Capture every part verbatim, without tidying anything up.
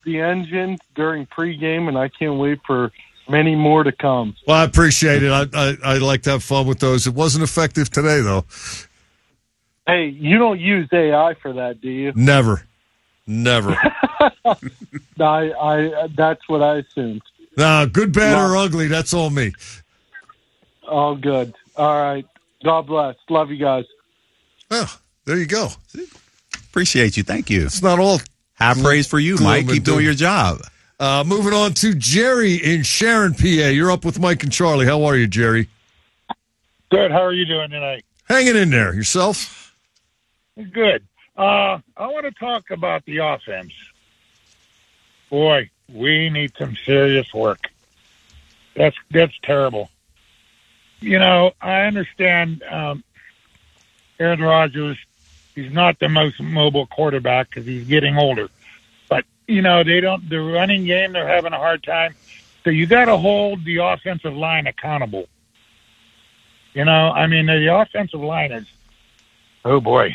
the engine during pregame, and I can't wait for many more to come. Well, I appreciate it. I, I, I like to have fun with those. It wasn't effective today, though. Hey, you don't use A I for that, do you? Never. Never. I, I, that's what I assumed. Nah, good, bad, or ugly, that's all me. Oh, good. All right. God bless. Love you guys. Oh, there you go. Appreciate you. Thank you. It's not all high praise for you, Mike. Keep doing your job. Uh, moving on to Jerry in Sharon, P A. You're up with Mike and Charlie. How are you, Jerry? Good. How are you doing tonight? Hanging in there. Yourself? Good. Uh, I want to talk about the offense. Boy, we need some serious work. That's that's terrible. You know, I understand um, Aaron Rodgers, he's not the most mobile quarterback because he's getting older. But, you know, they don't, the running game, they're having a hard time. So you got to hold the offensive line accountable. You know, I mean, the offensive line is, oh boy.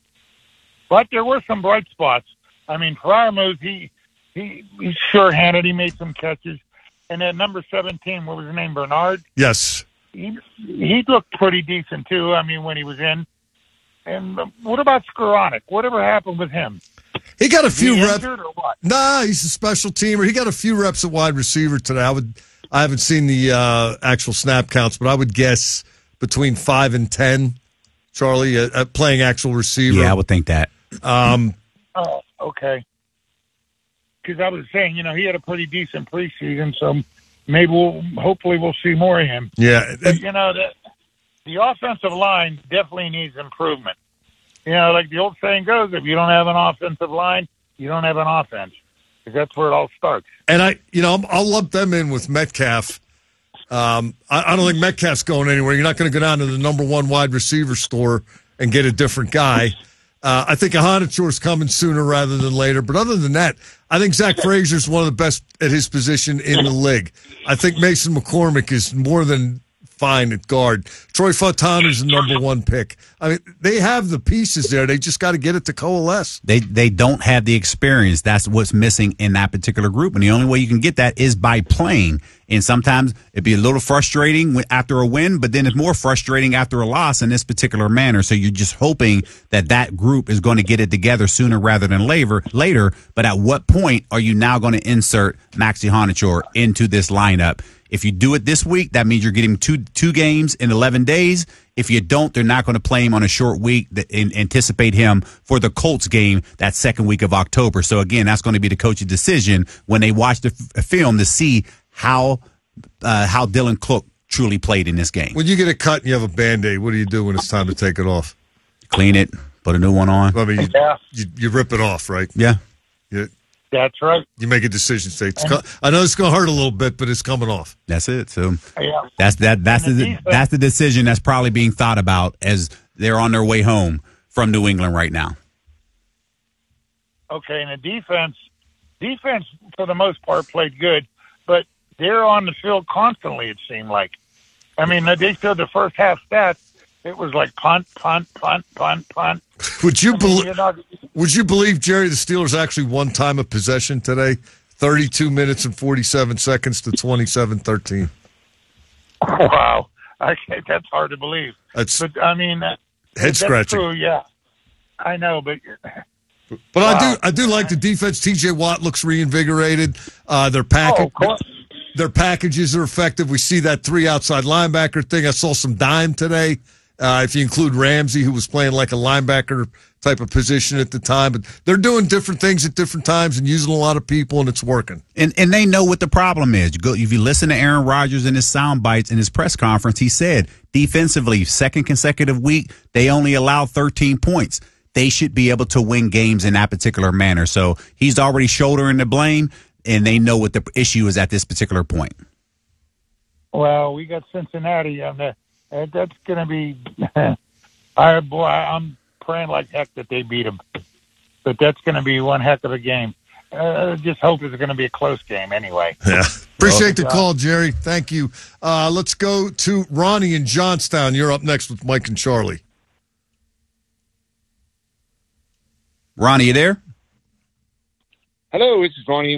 But there were some bright spots. I mean, Freiermuth, he, he, he's sure-handed. He made some catches. And then number seventeen, what was his name, Bernard? Yes. He, he looked pretty decent, too, I mean, when he was in. And uh, what about Skoranek? Whatever happened with him? He got a few he reps. Or what? Nah, he's a special teamer. He got a few reps at wide receiver today. I would, I haven't seen the uh, actual snap counts, but I would guess between five and ten, Charlie, uh, uh, playing actual receiver. Yeah, I would think that. Um, oh, okay. Because I was saying, you know, he had a pretty decent preseason, so maybe we'll, hopefully we'll see more of him. Yeah. But, you know, the, the offensive line definitely needs improvement. You know, like the old saying goes, if you don't have an offensive line, you don't have an offense. Because that's where it all starts. And I, you know, I'll lump them in with Metcalf. Um, I, I don't think Metcalf's going anywhere. You're not going to go down to the number one wide receiver store and get a different guy. Uh, I think Ahanichor's coming sooner rather than later. But other than that, I think Zach Frazier's one of the best at his position in the league. I think Mason McCormick is more than fine at guard. Troy Fontana's the number one pick. I mean, they have the pieces there. They just got to get it to coalesce. They they don't have the experience. That's what's missing in that particular group. And the only way you can get that is by playing. And sometimes it'd be a little frustrating after a win, but then it's more frustrating after a loss in this particular manner. So you're just hoping that that group is going to get it together sooner rather than later. Later, but at what point are you now going to insert Maxi Ahanichor into this lineup? If you do it this week, that means you're getting two two games in eleven days. If you don't, they're not going to play him on a short week and anticipate him for the Colts game that second week of October. So, again, that's going to be the coach's decision when they watch the f- film to see how uh, how Dylan Cook truly played in this game. When you get a cut and you have a Band-Aid, what do you do when it's time to take it off? Clean it, put a new one on. I mean, you, yeah. you, you rip it off, right? Yeah. You, That's right. You make a decision. Say, it's co- I know it's going to hurt a little bit, but it's coming off. That's it. So yeah. that's that. That's the, the the defense, that's the decision that's probably being thought about as they're on their way home from New England right now. Okay, and the defense, defense for the most part played good, but they're on the field constantly. It seemed like. I mean, they showed the first half stats. It was like punt, punt, punt, punt, punt. Would you I mean, believe? you're not- Would you believe, Jerry, the Steelers actually won time of possession today? thirty-two minutes and forty-seven seconds to twenty-seven thirteen. Wow. I can't, that's hard to believe. That's But, I mean, that, head that's scratching. true, yeah. I know, but But I Wow. do I do like the defense. T J Watt looks reinvigorated. Uh, their package, Oh, of course. their packages are effective. We see that three outside linebacker thing. I saw some dime today. Uh, if you include Ramsey, who was playing like a linebacker type of position at the time, but they're doing different things at different times and using a lot of people, and it's working. And and they know what the problem is. You go, if you listen to Aaron Rodgers in his sound bites in his press conference, he said defensively, second consecutive week, they only allowed thirteen points. They should be able to win games in that particular manner. So he's already shouldering the blame, and they know what the issue is at this particular point. Well, we got Cincinnati on the. Uh, that's going to be. I boy, I'm praying like heck that they beat them, but that's going to be one heck of a game. Uh, just hope it's going to be a close game anyway. Yeah. Appreciate the Well, call, Jerry. Thank you. Uh, let's go to Ronnie in Johnstown. You're up next with Mike and Charlie. Ronnie, you there? Hello, this is Ronnie